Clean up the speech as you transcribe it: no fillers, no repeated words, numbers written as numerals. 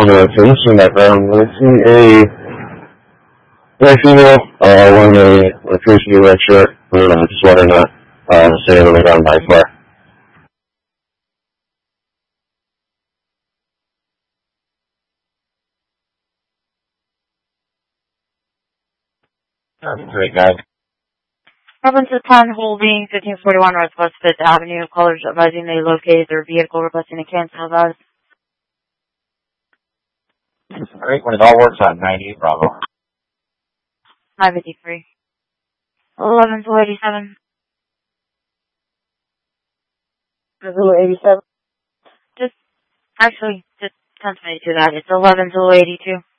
on the physician background. I see a black female wearing a electricity red shirt. Just whether or not say a little bit on my car. Great guy. 7 to 10 holding 1541 Northwest 5th Avenue. Callers advising they located their vehicle requesting a cancel advise. Great, when it all works on 98 Bravo. 553. 11 to 87. 87. Just 10 to 82 that. It's 11 to 82.